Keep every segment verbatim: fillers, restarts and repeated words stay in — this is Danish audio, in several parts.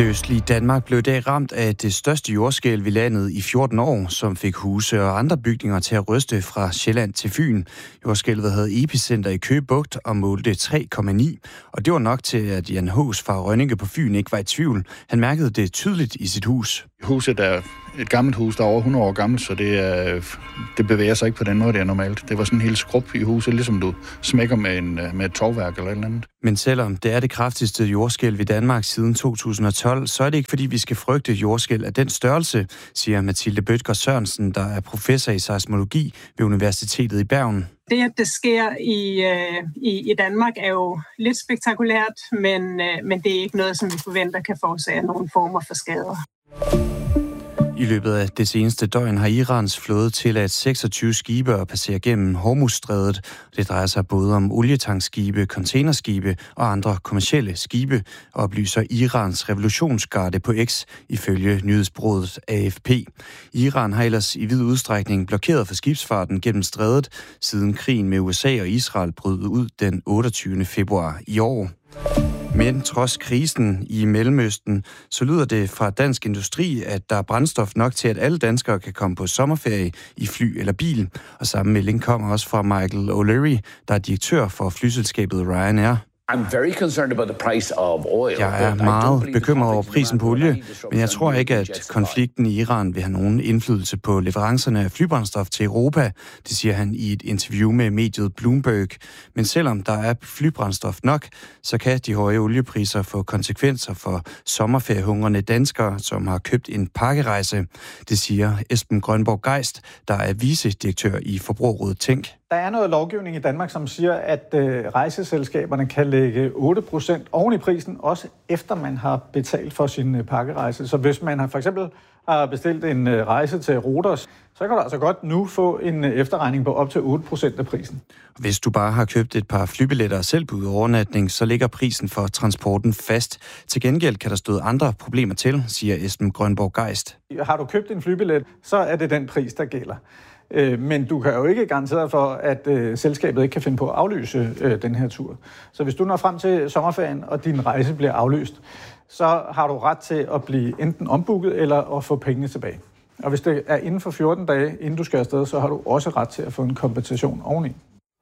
Det østlige Danmark blev i dag ramt af det største jordskælv i landet i fjorten år, som fik huse og andre bygninger til at ryste fra Sjælland til Fyn. Jordskælvet havde epicenter i Køge Bugt og målte tre komma ni, og det var nok til, at Jan Haas fra Rønninge på Fyn ikke var i tvivl. Han mærkede det tydeligt i sit hus. Huset er et gammelt hus, der er over hundrede år gammelt, så det, er, det bevæger sig ikke på den måde, det er normalt. Det var sådan en helt skrub i huset, ligesom du smækker med, en, med et tovværk eller et eller andet. Men selvom det er det kraftigste jordskælv i Danmark siden to tusind og tolv, så er det ikke fordi, vi skal frygte jordskælv af den størrelse, siger Mathilde Bødker Sørensen, der er professor i seismologi ved Universitetet i Bergen. Det, at det sker i, øh, i, i Danmark, er jo lidt spektakulært, men, øh, men det er ikke noget, som vi forventer kan forårsage nogle former for skader. I løbet af det seneste døgn har Irans flåde tilladt seksogtyve skibe at passere gennem Hormuzstrædet. Det drejer sig både om olietankskibe, containerskibe og andre kommercielle skibe, oplyser Irans revolutionsgarde på X ifølge nyhedsbureauet A F P. Iran har ellers i vid udstrækning blokeret for skibsfarten gennem strædet, siden krigen med U S A og Israel brød ud den otteogtyvende februar i år. Men trods krisen i Mellemøsten, så lyder det fra Dansk Industri, at der er brændstof nok til, at alle danskere kan komme på sommerferie i fly eller bil. Og samme melding kommer også fra Michael O'Leary, der er direktør for flyselskabet Ryanair. I'm very concerned about the price of oil. Jeg er meget bekymret over prisen på olie, men jeg tror ikke, at konflikten i Iran vil have nogen indflydelse på leverancerne af flybrændstof til Europa. Det siger han i et interview med mediet Bloomberg. Men selvom der er flybrændstof nok, så kan de høje oliepriser få konsekvenser for sommerferiehungrende danskere, som har købt en pakkerejse. Det siger Esben Grønborg Geist, der er vicedirektør i Forbrugerrådet Tænk. Der er noget lovgivning i Danmark, som siger, at øh, rejseselskaberne kan lægge otte procent oven i prisen, også efter man har betalt for sin øh, pakkerejse. Så hvis man har for eksempel har bestilt en øh, rejse til Rhodos, så kan du altså godt nu få en øh, efterregning på op til otte procent af prisen. Hvis du bare har købt et par flybilletter og selv på overnatning, så ligger prisen for transporten fast. Til gengæld kan der støde andre problemer til, siger Esben Grønborg Geist. Har du købt en flybillet, så er det den pris, der gælder. Men du kan jo ikke garantere for, at øh, selskabet ikke kan finde på at aflyse øh, den her tur. Så hvis du når frem til sommerferien, og din rejse bliver aflyst, så har du ret til at blive enten ombooket eller at få pengene tilbage. Og hvis det er inden for fjorten dage, inden du skal afsted, så har du også ret til at få en kompensation oveni.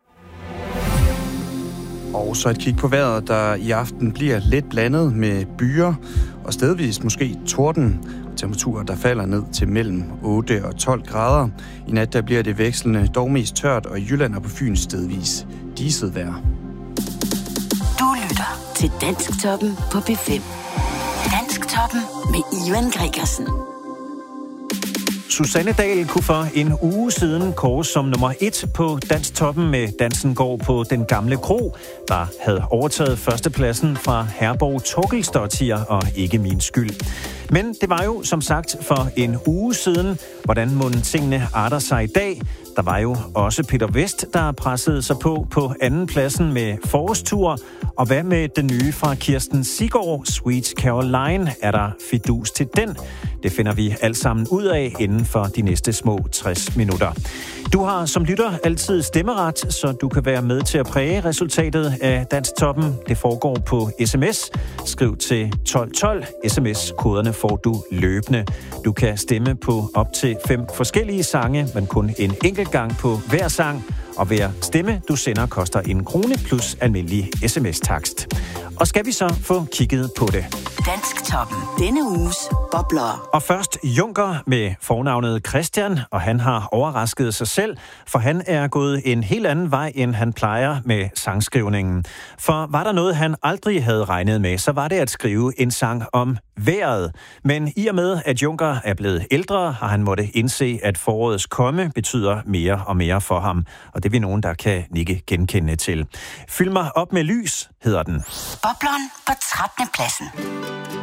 Og så et kig på vejret, der i aften bliver lidt blandet med byer og stedvis måske torden. Temperaturer, der falder ned til mellem otte og tolv grader. I nat der bliver det vekslende, dog mest tørt, og i Jylland og på Fyn stedvis diset vejr. Du lytter til Dansktoppen på P fem. Dansktoppen med Ivan Gregersen. Susanne Dahl kunne for en uge siden kåres som nummer et på Dansktoppen med Dansen går på den gamle kro, der havde overtaget førstepladsen fra Herborg Torkelsdottir og Ikke min skyld. Men det var jo som sagt for en uge siden. Hvordan må tingene arter sig i dag? Der var jo også Peter Vest, der pressede sig på på anden pladsen med Forårstur. Og hvad med den nye fra Kirsten Siggaard, Sweet Caroline? Er der fidus til den? Det finder vi alt sammen ud af inden for de næste små tres minutter. Du har som lytter altid stemmeret, så du kan være med til at præge resultatet af Dansktoppen. Det foregår på sms. Skriv til tolv tolv. sms-koderne får du løbende. Du kan stemme på op til fem forskellige sange, men kun en enkelt gang på hver sang. Og hver stemme, du sender, koster en krone plus almindelig sms-takst. Og skal vi så få kigget på det? Dansktoppen. Denne uges bobler. Og først Junker med fornavnet Christian, og han har overrasket sig selv, for han er gået en helt anden vej, end han plejer med sangskrivningen. For var der noget, han aldrig havde regnet med, så var det at skrive en sang om vejret. Men i og med, at Junker er blevet ældre, har han måttet indse, at forårets komme betyder mere og mere for ham. Og det er vi nogen, der kan nikke genkendende til. Fyld mig op med lys, hedder den. Bobleren på trettende pladsen.